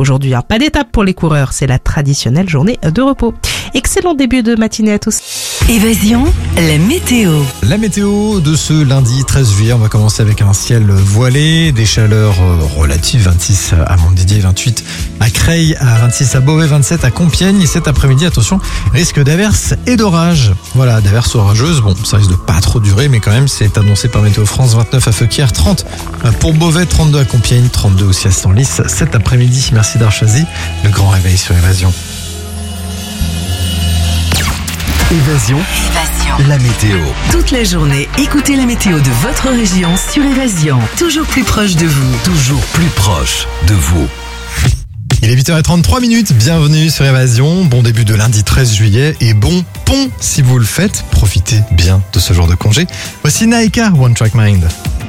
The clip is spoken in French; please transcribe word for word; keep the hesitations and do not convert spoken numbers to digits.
Aujourd'hui, hein, pas d'étape pour les coureurs, c'est la traditionnelle journée de repos. Excellent début de matinée à tous. Évasion, la météo. La météo de ce lundi treize juillet, on va commencer avec un ciel voilé, des chaleurs relatives, vingt-six à Montdidier, vingt-huit à Creil, à vingt-six à Beauvais, vingt-sept à Compiègne. Et cet après-midi, attention, risque d'averses et d'orages. Voilà, d'averses orageuses. Bon, ça risque de pas trop durer, mais quand même, c'est annoncé par Météo France. vingt-neuf à Feuquières, trente pour Beauvais, trente-deux à Compiègne, trente-deux aussi à Senlis cet après-midi. Merci d'avoir choisi le grand réveil sur Évasion. Évasion, Évasion, la météo. Toute la journée, écoutez la météo de votre région sur Évasion. Toujours plus proche de vous. Toujours plus proche de vous. Il est huit heures trente-trois minutes, bienvenue sur Évasion, bon début de lundi treize juillet et bon pont si vous le faites, profitez bien de ce jour de congé. Voici Naika, One Track Mind.